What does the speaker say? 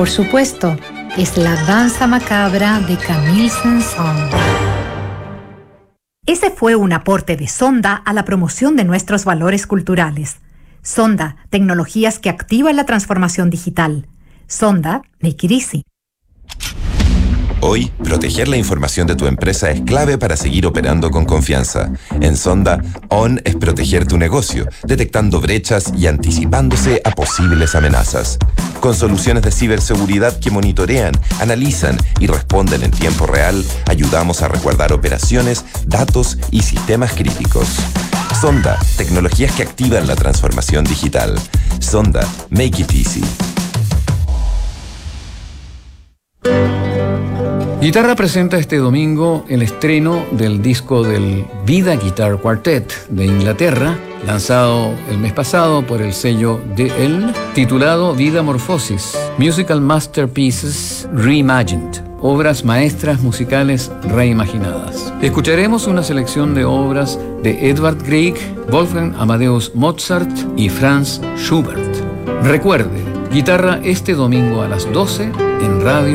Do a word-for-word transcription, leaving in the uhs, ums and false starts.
Por supuesto, es la danza macabra de Camille Saint-Saëns. Ese fue un aporte de Sonda a la promoción de nuestros valores culturales. Sonda, tecnologías que activan la transformación digital. Sonda, make it easy. Hoy, proteger la información de tu empresa es clave para seguir operando con confianza. En Sonda, On es proteger tu negocio, detectando brechas y anticipándose a posibles amenazas. Con soluciones de ciberseguridad que monitorean, analizan y responden en tiempo real, ayudamos a resguardar operaciones, datos y sistemas críticos. Sonda, tecnologías que activan la transformación digital. Sonda, make it easy. Guitarra presenta este domingo el estreno del disco del Vida Guitar Quartet de Inglaterra, lanzado el mes pasado por el sello D L, titulado Vida Morphosis, Musical Masterpieces Reimagined, obras maestras musicales reimaginadas. Escucharemos una selección de obras de Edvard Grieg, Wolfgang Amadeus Mozart y Franz Schubert. Recuerde, guitarra este domingo a las doce en Radio